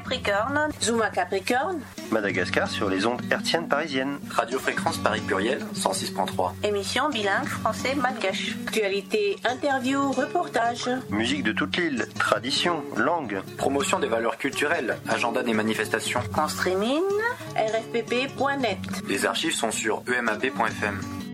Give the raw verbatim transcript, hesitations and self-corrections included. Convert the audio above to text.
Capricorne. Zuma Capricorne. Madagascar sur les ondes hertziennes parisiennes. Radio Fréquence Paris Pluriel, cent six point trois. Émission bilingue français-malgache. Actualité, interview, reportage. Musique de toute l'île, tradition, langue. Promotion des valeurs culturelles, agenda des manifestations. En streaming, R F P P point net. Les archives sont sur E M A P point F M.